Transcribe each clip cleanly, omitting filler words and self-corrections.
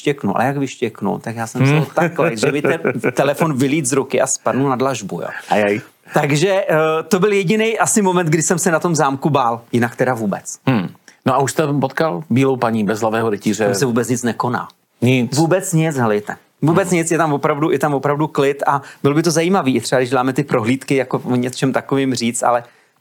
vyštěknu. Ale jak vyštěknu? Tak já jsem myslel takhle, že by ten telefon vylít z ruky a spadnul na dlažbu. Jo. Ajaj. Takže to byl jediný asi moment, kdy jsem se na tom zámku bál. Jinak teda vůbec. No a už jste potkal bílou paní bezhlavého rytíře? Tam se vůbec nic nekoná. Nic. Vůbec nic, helejte. Vůbec nic, je tam opravdu klid a bylo by to zajímavý, třeba když děláme ty prohlídky, jako o něčem takovým říct, ale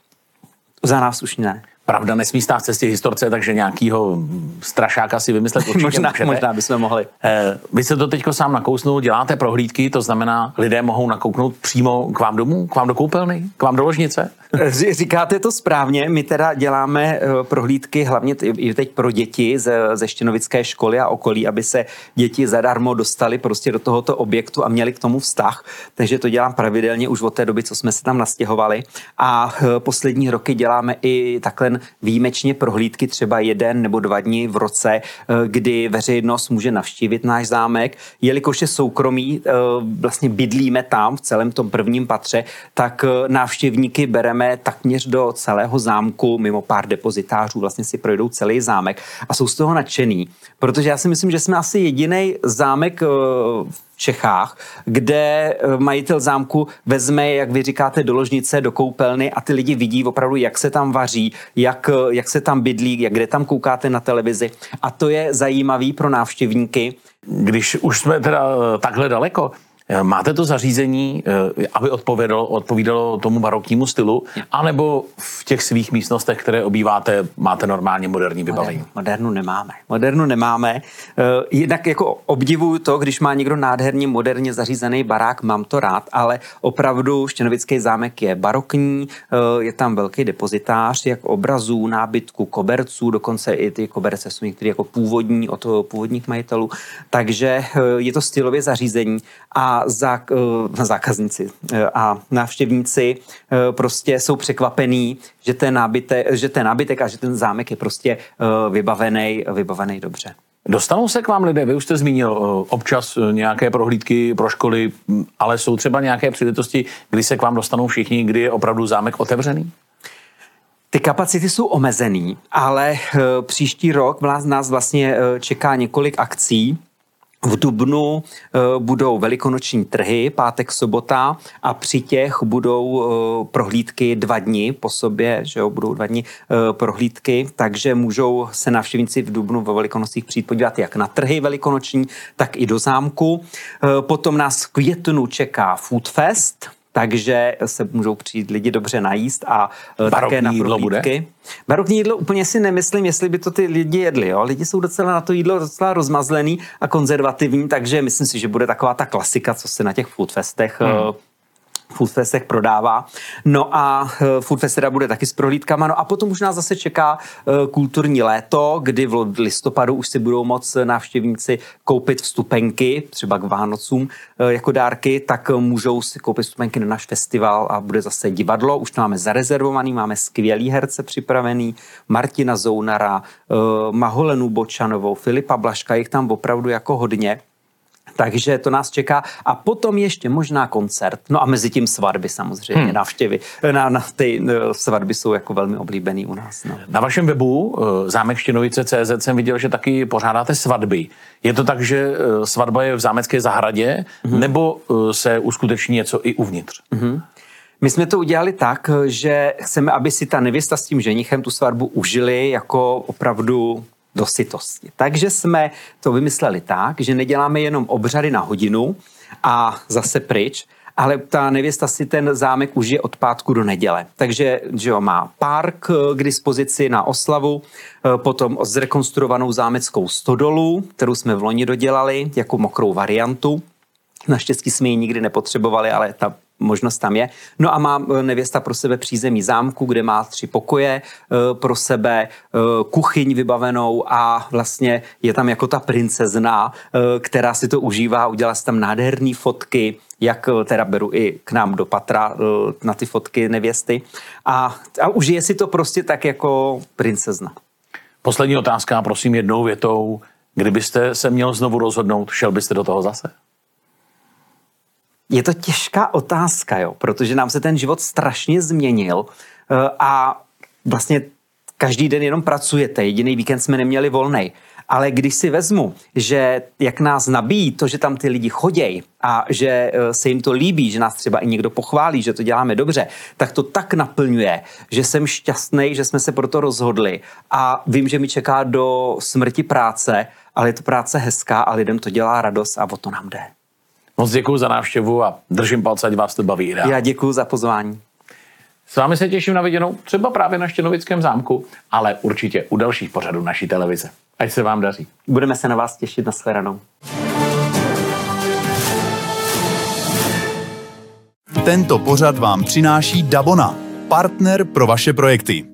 za nás už ne. Pravda nesmí stát v cestě historce, takže nějakýho strašáka si vymyslet určitě možná bychom mohli. Vy se to teďko sám nakousnul, děláte prohlídky, to znamená, lidé mohou nakouknout přímo k vám domů, k vám do koupelny, k vám do ložnice? Říkáte to správně, my teda děláme prohlídky hlavně i teď pro děti ze Štěnovické školy a okolí, aby se děti zadarmo dostali prostě do tohoto objektu a měli k tomu vztah. Takže to dělám pravidelně už od té doby, co jsme se tam nastěhovali. A poslední roky děláme i takhle výjimečně prohlídky třeba 1 nebo 2 dny v roce, kdy veřejnost může navštívit náš zámek. Jelikož je soukromý, vlastně bydlíme tam v celém tom prvním patře, tak návštěvníky bereme takměř do celého zámku, mimo pár depozitářů, vlastně si projdou celý zámek a jsou z toho nadšený. Protože já si myslím, že jsme asi jediný zámek v Čechách, kde majitel zámku vezme, jak vy říkáte, do ložnice, do koupelny a ty lidi vidí opravdu, jak se tam vaří, jak se tam bydlí, kde tam koukáte na televizi. A to je zajímavý pro návštěvníky. Když už jsme teda takhle daleko, máte to zařízení, aby odpovídalo tomu baroknímu stylu, anebo v těch svých místnostech, které obýváte, máte normálně moderní vybavení? Modernu nemáme. Jednak jako obdivuju to, když má někdo nádherně moderně zařízený barák, mám to rád, ale opravdu Štěnovický zámek je barokní, je tam velký depozitář, jak obrazů, nábytku, koberců, dokonce i ty koberce jsou některé jako původní od původních majitelů, takže je to stylově zařízení a zákazníci a návštěvníci prostě jsou překvapení, že ten nábytek a že ten zámek je prostě vybavený dobře. Dostanou se k vám lidé, vy už jste zmínil občas nějaké prohlídky pro školy, ale jsou třeba nějaké příležitosti, kdy se k vám dostanou všichni, kdy je opravdu zámek otevřený? Ty kapacity jsou omezený, ale příští rok nás vlastně čeká několik akcí. V dubnu budou velikonoční trhy, pátek, sobota a při těch budou prohlídky 2 dny po sobě, že jo, budou 2 dny prohlídky, takže můžou se návštěvníci v dubnu ve Velikonocích přijít podívat jak na trhy velikonoční, tak i do zámku. Potom nás v květnu čeká Food Fest, takže se můžou přijít lidi dobře najíst a také na prohlídky. Barokní jídlo úplně si nemyslím, jestli by to ty lidi jedli. Jo? Lidi jsou docela na to jídlo docela rozmazlený a konzervativní, takže myslím si, že bude taková ta klasika, co se na těch foodfestech prodává. No a Foodfest teda bude taky s prohlídkama. No a potom už nás zase čeká kulturní léto, kdy v listopadu už si budou moct návštěvníci koupit vstupenky, třeba k Vánocům jako dárky, tak můžou si koupit vstupenky na náš festival a bude zase divadlo. Už to máme zarezervovaný, máme skvělý herce připravený, Martina Zounara, Maholenu Bočanovou, Filipa Blaška, jich tam opravdu jako hodně. Takže to nás čeká. A potom ještě možná koncert. No a mezi tím svatby samozřejmě, návštěvy. Na ty svatby jsou jako velmi oblíbený u nás. No. Na vašem webu zámekštěnovice.cz jsem viděl, že taky pořádáte svatby. Je to tak, že svatba je v zámecké zahradě, nebo se uskuteční něco i uvnitř? My jsme to udělali tak, že chceme, aby si ta nevěsta s tím ženichem tu svatbu užili jako opravdu do sytosti. Takže jsme to vymysleli tak, že neděláme jenom obřady na hodinu a zase pryč, ale ta nevěsta si ten zámek užije od pátku do neděle. Takže že jo, má park k dispozici na oslavu, potom zrekonstruovanou zámeckou stodolu, kterou jsme v loni dodělali jako mokrou variantu. Naštěstí jsme ji nikdy nepotřebovali, ale ta možnost tam je. No a má nevěsta pro sebe přízemí zámku, kde má 3 pokoje pro sebe, kuchyň vybavenou a vlastně je tam jako ta princezna, která si to užívá, udělala si tam nádherné fotky, jak teda beru i k nám do patra na ty fotky nevěsty a užije si to prostě tak jako princezna. Poslední otázka, prosím jednou větou. Kdybyste se měl znovu rozhodnout, šel byste do toho zase? Je to těžká otázka, jo, protože nám se ten život strašně změnil a vlastně každý den jenom pracujete, jediný víkend jsme neměli volnej. Ale když si vezmu, že jak nás nabíjí to, že tam ty lidi chodějí a že se jim to líbí, že nás třeba i někdo pochválí, že to děláme dobře, tak to tak naplňuje, že jsem šťastný, že jsme se pro to rozhodli a vím, že mi čeká do smrti práce, ale je to práce hezká a lidem to dělá radost a o to nám jde. Moc děkuju za návštěvu a držím palce, ať vás to baví i dál. Já děkuju za pozvání. S vámi se těším na viděnou, třeba právě na Štěnovickém zámku, ale určitě u dalších pořadů naší televize. Ať se vám daří. Budeme se na vás těšit, nashledanou. Tento pořad vám přináší Dabona, partner pro vaše projekty.